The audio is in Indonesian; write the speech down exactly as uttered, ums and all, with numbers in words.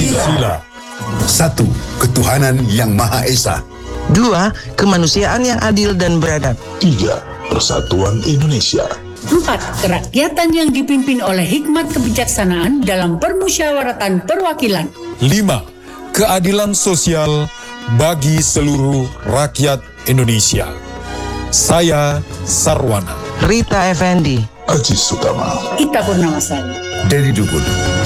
Pancasila. Satu, ketuhanan yang Maha Esa. Dua, kemanusiaan yang adil dan beradab. Tiga, persatuan Indonesia. Empat, kerakyatan yang dipimpin oleh hikmat kebijaksanaan dalam permusyawaratan perwakilan. Lima, keadilan sosial bagi seluruh rakyat Indonesia. Saya Sarwana. Rita Effendi. Aziz Sutama. Ita Purnamasari. Dari Dukun.